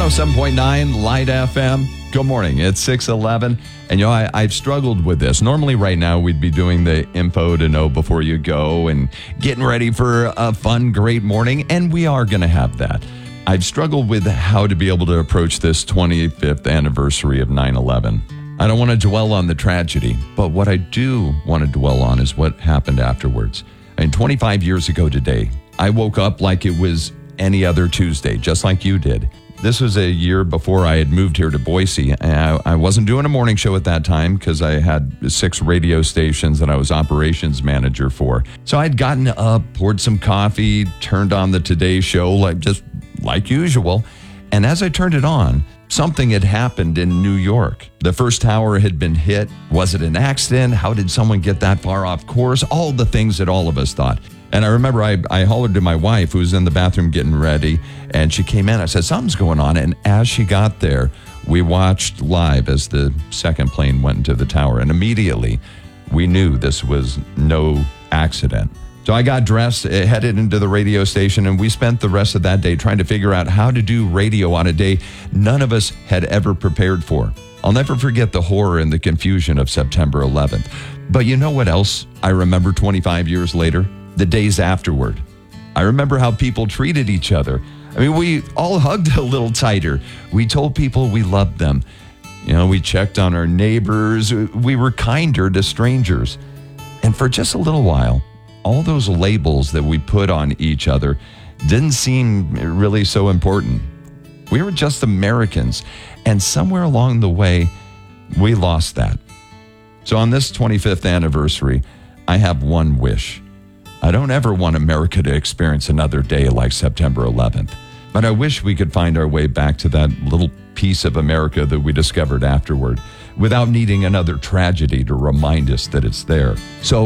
107.9 Light FM. Good morning. It's 6:11. And, I've struggled with this. Normally right now we'd be doing the info to know before you go and getting ready for a fun, great morning. And we are going to have that. I've struggled with how to be able to approach this 25th anniversary of 9/11. I don't want to dwell on the tragedy, but what I do want to dwell on is what happened afterwards. And 25 years ago today, I woke up like it was any other Tuesday, just like you did. This was a year before I had moved here to Boise. I wasn't doing a morning show at that time because I had 6 radio stations that I was operations manager for. So I'd gotten up, poured some coffee, turned on the Today Show like usual. And as I turned it on, something had happened in New York. The first tower had been hit. Was it an accident? How did someone get that far off course? All the things that all of us thought. And I remember I hollered to my wife, who was in the bathroom getting ready, and she came in. I said, something's going on. And as she got there, we watched live as the second plane went into the tower. And immediately, we knew this was no accident. So I got dressed, headed into the radio station, and we spent the rest of that day trying to figure out how to do radio on a day none of us had ever prepared for. I'll never forget the horror and the confusion of September 11th. But you know what else I remember 25 years later? The days afterward. I remember how people treated each other. I mean, we all hugged a little tighter. We told people we loved them. We checked on our neighbors. We were kinder to strangers. And for just a little while, all those labels that we put on each other didn't seem really so important. We were just Americans. And somewhere along the way, we lost that. So on this 25th anniversary, I have one wish. I don't ever want America to experience another day like September 11th. But I wish we could find our way back to that little piece of America that we discovered afterward without needing another tragedy to remind us that it's there. So